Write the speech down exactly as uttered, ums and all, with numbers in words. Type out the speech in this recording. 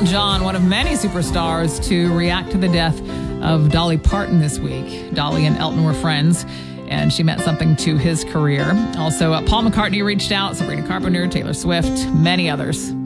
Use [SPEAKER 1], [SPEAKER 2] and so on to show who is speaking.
[SPEAKER 1] Elton John, one of many superstars to react to the death of Dolly Parton this week. Dolly and Elton were friends, and she meant something to his career. Also, uh, Paul McCartney reached out, Sabrina Carpenter, Taylor Swift, many others.